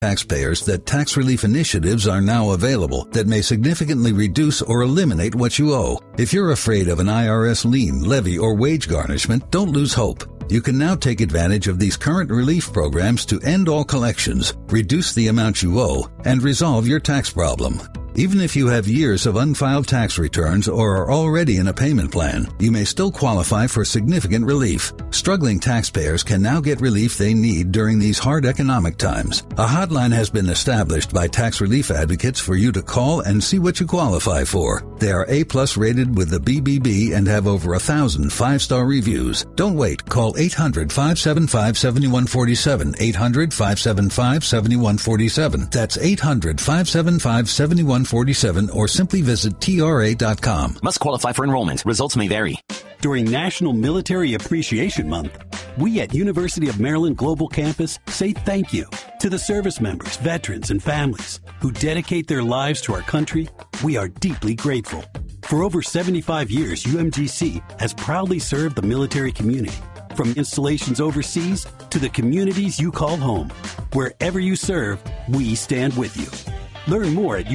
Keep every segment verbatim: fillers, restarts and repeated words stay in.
taxpayers that tax relief initiatives are now available that may significantly reduce or eliminate what you owe. If you're afraid of an I R S lien, levy, or wage garnishment, don't lose hope. You can now take advantage of these current relief programs to end all collections, reduce the amount you owe, and resolve your tax problem. Even if you have years of unfiled tax returns or are already in a payment plan, you may still qualify for significant relief. Struggling taxpayers can now get relief they need during these hard economic times. A hotline has been established by tax relief advocates for you to call and see what you qualify for. They are A-plus rated with the B B B and have over a thousand five-star reviews. Don't wait. Call eight hundred, five seven five, seven one four seven, eight hundred, five seven five, seven one four seven. That's eight hundred, five seven five, seven one four seven or simply visit T R A dot com. Must qualify for enrollment. Results may vary. During National Military Appreciation Month, we at University of Maryland Global Campus say thank you to the service members, veterans, and families who dedicate their lives to our country. We are deeply grateful. For over seventy-five years, U M G C has proudly served the military community, from installations overseas to the communities you call home. Wherever you serve, we stand with you. Learn more at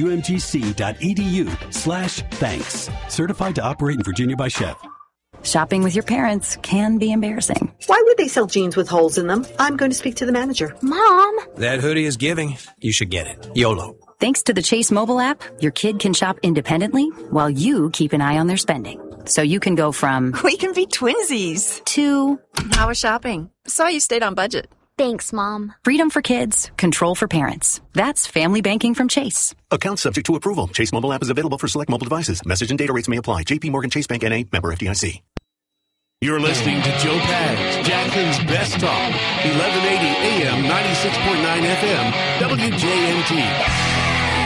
umgc.edu slash thanks. Certified to operate in Virginia by Chef. Shopping with your parents can be embarrassing. Why would they sell jeans with holes in them? I'm going to speak to the manager. Mom! That hoodie is giving. You should get it. YOLO. Thanks to the Chase mobile app, your kid can shop independently while you keep an eye on their spending. So you can go from... We can be twinsies. To... How was shopping? Saw you stayed on budget. Thanks, Mom. Freedom for kids, control for parents. That's family banking from Chase. Account subject to approval. Chase mobile app is available for select mobile devices. Message and data rates may apply. J P Morgan Chase Bank N A, member F D I C. You're listening to Joe Pags, Jackson's Best Talk, eleven eighty A M, ninety-six point nine F M, W J M T.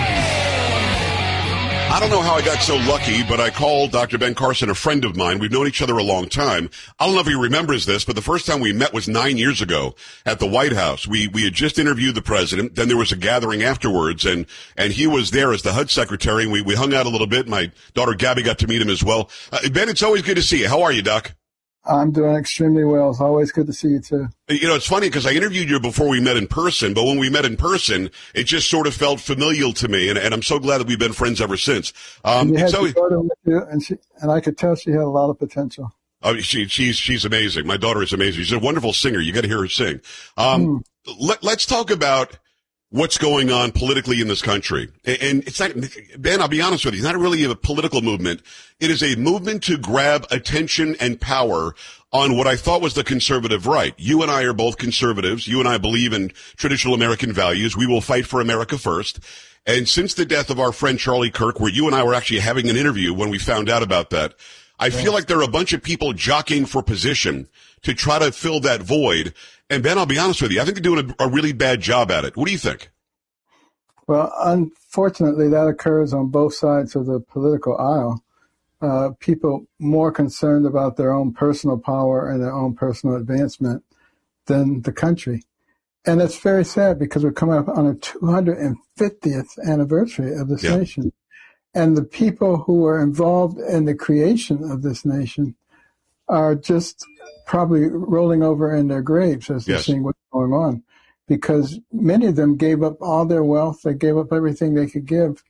I don't know how I got so lucky, but I called Doctor Ben Carson, a friend of mine. We've known each other a long time. I don't know if he remembers this, but the first time we met was nine years ago at the White House. We we had just interviewed the president. Then there was a gathering afterwards, and and he was there as the H U D secretary, and we, we hung out a little bit. My daughter Gabby got to meet him as well. Uh, Ben, it's always good to see you. How are you, Doc? I'm doing extremely well. It's always good to see you, too. You know, it's funny because I interviewed you before we met in person, but when we met in person, it just sort of felt familial to me, and, and I'm so glad that we've been friends ever since. Um, and you had so, your daughter with you, and, she, and I could tell she had a lot of potential. Oh, she, she's she's amazing. My daughter is amazing. She's a wonderful singer. You got to hear her sing. Um, mm. let, let's talk about what's going on politically in this country. And it's not, Ben, I'll be honest with you, it's not really a political movement. It is a movement to grab attention and power on what I thought was the conservative right. You and I are both conservatives. You and I believe in traditional American values. We will fight for America first. And since the death of our friend Charlie Kirk, where you and I were actually having an interview when we found out about that, I yeah. feel like there are a bunch of people jockeying for position to try to fill that void. And Ben, I'll be honest with you, I think they're doing a, a really bad job at it. What do you think? Well, unfortunately, that occurs on both sides of the political aisle. Uh, people more concerned about their own personal power and their own personal advancement than the country. And it's very sad because we're coming up on a two hundred fiftieth anniversary of this yeah. nation. And the people who were involved in the creation of this nation are just probably rolling over in their graves as they're yes. seeing what's going on. Because many of them gave up all their wealth. They gave up everything they could give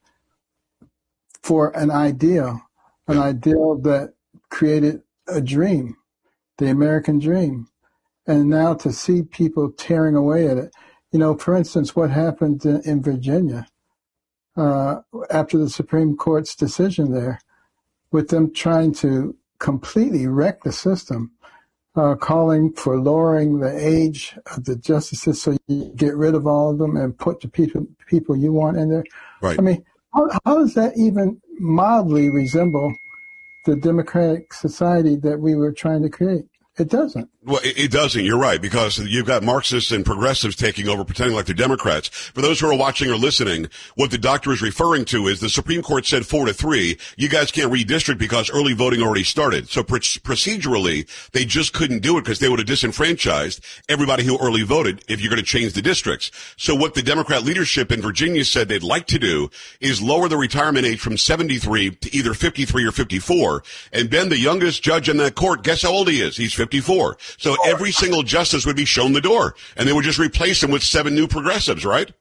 for an ideal, an yeah. ideal that created a dream, the American dream. And now to see people tearing away at it. You know, for instance, what happened in, in Virginia uh, after the Supreme Court's decision there, with them trying to completely wreck the system. Uh, calling for lowering the age of the justices so you get rid of all of them and put the people people you want in there. Right. I mean, how, how does that even mildly resemble the democratic society that we were trying to create? It doesn't. Well, it, it doesn't. You're right, because you've got Marxists and progressives taking over, pretending like they're Democrats. For those who are watching or listening, what the doctor is referring to is the Supreme Court said four to three. You guys can't redistrict because early voting already started. So pr- procedurally, they just couldn't do it because they would have disenfranchised everybody who early voted if you're going to change the districts. So what the Democrat leadership in Virginia said they'd like to do is lower the retirement age from seventy-three to either fifty-three or fifty-four. And Ben, the youngest judge in that court, guess how old he is? He's fifty-four. So every single justice would be shown the door, and they would just replace him with seven new progressives, right?